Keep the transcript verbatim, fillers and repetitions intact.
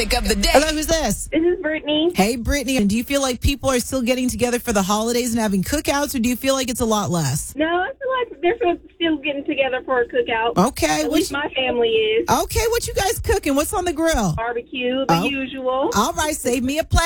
topic of the day. Hello, who's this? This is Brittany. Hey, Brittany. And do you feel like people are still getting together for the holidays and having cookouts, or do you feel like it's a lot less? No, I feel like they're still- still getting together for a cookout. Okay. At what least you- my family is. okay, what you guys cooking? What's on the grill? Barbecue, the Oh. usual. All right, save me a plate.